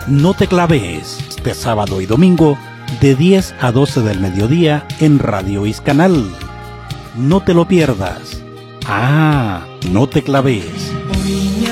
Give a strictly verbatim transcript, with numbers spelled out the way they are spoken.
No te claves, de sábado y domingo, de diez a doce del mediodía en Radio Iscanal. No te lo pierdas. Ah, no te claves.